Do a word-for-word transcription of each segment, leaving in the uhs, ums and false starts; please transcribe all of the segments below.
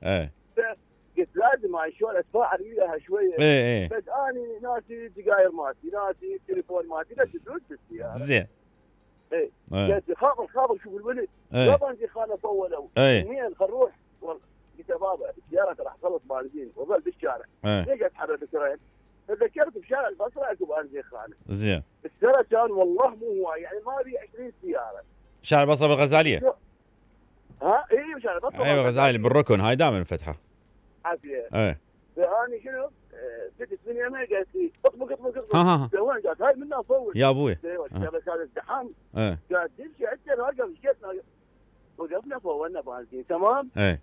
ايه قلت لازم هاي شلون اتفاعل وياها شويه. ايه ايه بس اني ناسي السجاير مالتي، ناسي التليفون مالتي، ناسي فلوس بالسياره. زين. ايه ايه قلت خابر خابر شوف الولد ايه طبعا دي خانه طولوا ايه منين خل نروح. والله قلت يا بابا السياره راح تخلص بنزين وظل بالشارع ايه ليش اتحرك بسرعه؟ تذكرت بشارع البصره اكو بنزين خانه. زين. السنه كان والله مو هواي يعني ما بي عشرين سياره. شارع البصره بالغزاليه. ها اي شارع البصره ايوه غزالي بالركن هاي دائما الفتحه. عافيه. ايه فاني شنو فتت من يمين قالت لي اطبق اطبق اطبق. ها ها ها. وين قالت هاي منها صور يا ابوي. بس هذا ازدحام. ايه قالت تمشي عندنا نوقف شقتنا وقفنا فولنا بنزين تمام. ايه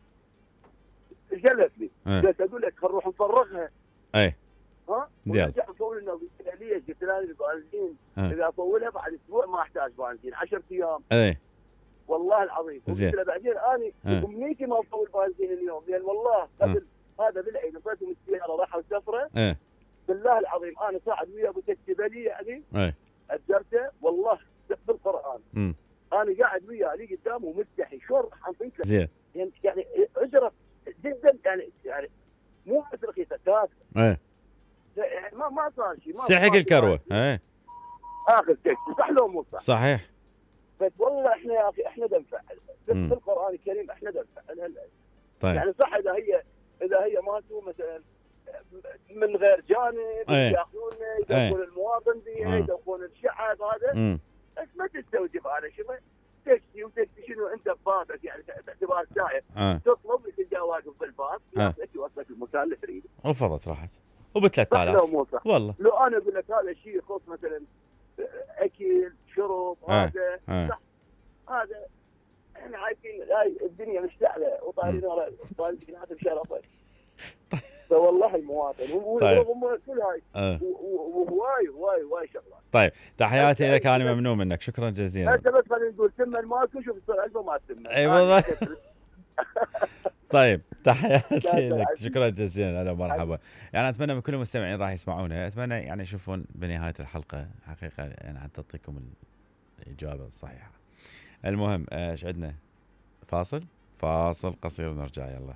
ايش قالت لي؟ ايه قالت اقول لك خل نروح نفرغها. ايه ها ونرجع نفول لنا. قلت لها ليش؟ قلت لها البنزين اذا افولها بعد اسبوع ما احتاج بنزين عشرة ايام. ايه والله العظيم. قلت لها بعدين اني امنيتي ما افول بنزين اليوم لان والله قبل هذا بالعيد نطيته من السياره راحوا سفره. ايه بالله العظيم انا صاعد وياه ابو تكتبلي يعني ايه اجرته والله بالقران. امم انا قاعد وياه لي قدامه مستحي شلون راح انطيك زين. يعني يعني اجره جدا يعني يعني مو بس رخيصه كاس. ايه يعني ما ما صار شيء. سحق الكروه. ايه اخر تكتب صح لو مو صح؟ صحيح. بس والله احنا يا اخي احنا بنفعل بالقران الكريم احنا بنفعل. طيب يعني صح اذا هي اذا هي ماتوا مثلا من غير جانب ياخذونه يدخلون المواطن بيها يدخلون الشعب هذا. بس ما تستوجب هذا شيء تكسي وتكسي شنو انت بباصك يعني باعتبار سائق تطلب تلقاه واقف بالباص ياخذك يوصلك المكان اللي تريده. وفضت راحت وب ثلاثة آلاف والله. لو انا اقول لك هذا الشيء يخص مثلا اكل شرب هذا صح هذا احنا عايشين هاي الدنيا مشتعله وطايرين طايرين هذا بشرفه. والله المواطن وهم كل هاي وهواي هواي هواي شغلات. طيب تحياتي لك انا ممنون منك شكرا جزيلا. انت بس خلينا نقول تمن ماكو شوف السؤال الف ما تمن. اي والله. طيب تحياتي لك شكرا جزيلا. هلا مرحبا. يعني اتمنى من كل المستمعين راح يسمعونا اتمنى يعني يشوفون بنهايه الحلقه حقيقه يعني حتى تعطيكم الاجابه الصحيحه. المهم ايش عندنا؟ فاصل فاصل قصير ونرجع يلا.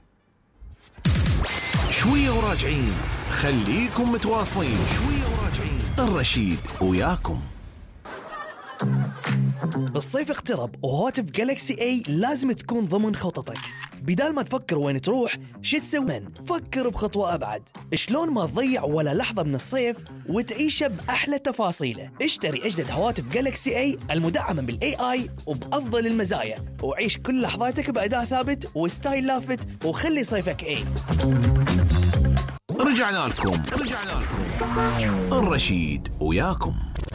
شويه وراجعين خليكم متواصلين. شويه وراجعين الرشيد وياكم. الصيف اقترب وهواتف جالكسي اي لازم تكون ضمن خططك. بدال ما تفكر وين تروح شو تسوي من فكر بخطوة أبعد. شلون ما تضيع ولا لحظة من الصيف وتعيشه بأحلى تفاصيله. اشتري أجدد هواتف جالكسي اي المدعمة بالاي اي وبأفضل المزايا وعيش كل لحظاتك بأداء ثابت وستايل لافت وخلي صيفك اي. رجعنا لكم رجعنا لكم الرشيد وياكم.